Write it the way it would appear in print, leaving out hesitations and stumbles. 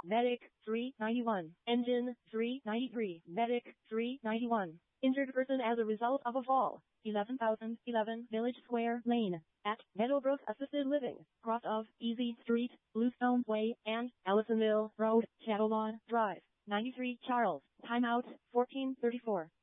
Medic 391. Engine 393. Medic 391. Injured person as a result of a fall. 11,011 Village Square Lane. At Meadowbrook Assisted Living, cross of Easy Street, Bluestone Way, and Allisonville Road, Shadowlawn Drive. 93 Charles. Timeout 1434.